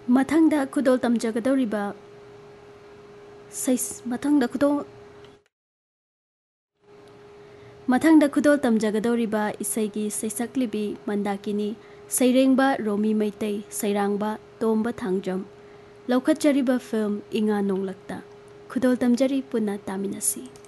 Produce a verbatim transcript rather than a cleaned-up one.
Mathangda khudol tamjagadoriba sais mathangda khudol mathangda khudol tamjagadoriba isaigi saisaklibi mandakini sairengba Romi Maitei sairangba Tomba Thangjam laukhatjariba film Inga Nonglakta khudol tamjari punna taminasi.